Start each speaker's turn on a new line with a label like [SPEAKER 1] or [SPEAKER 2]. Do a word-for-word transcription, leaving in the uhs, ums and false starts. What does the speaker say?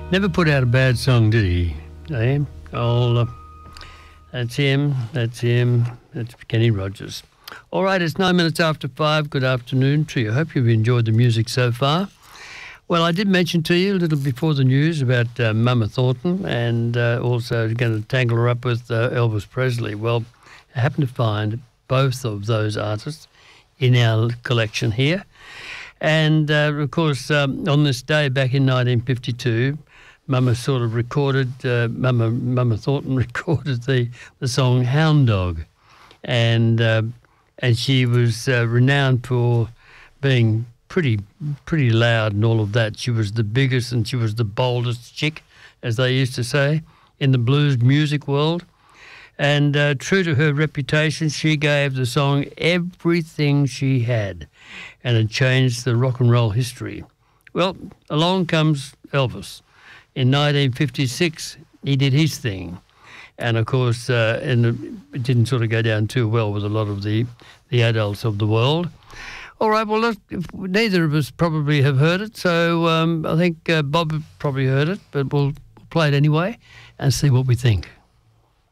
[SPEAKER 1] Never put out a bad song, did he? Eh? Oh, uh, that's him. That's him. That's Kenny Rogers. All right, it's nine minutes after five. Good afternoon to you. Hope you've enjoyed the music so far. Well, I did mention to you a little before the news about uh, Mama Thornton and uh, also going to tangle her up with uh, Elvis Presley. Well, I happened to find both of those artists in our collection here. And, uh, of course, um, on this day back in nineteen fifty-two, Mama sort of recorded, uh, Mama Mama Thornton recorded the, the song Hound Dog. And uh, and she was uh, renowned for being pretty pretty loud and all of that. She was the biggest and she was the boldest chick, as they used to say, in the blues music world. And uh, true to her reputation, she gave the song everything she had, and it changed the rock and roll history. Well, along comes Elvis. In nineteen fifty-six, he did his thing. And, of course, uh, and it didn't sort of go down too well with a lot of the, the adults of the world. All right, well, neither of us probably have heard it, so um, I think uh, Bob probably heard it, but we'll play it anyway and see what we think.